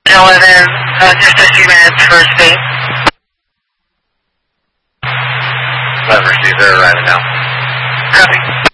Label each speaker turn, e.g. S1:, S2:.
S1: 11, just a few minutes for speed.
S2: 11 receive there right now.
S1: Copy.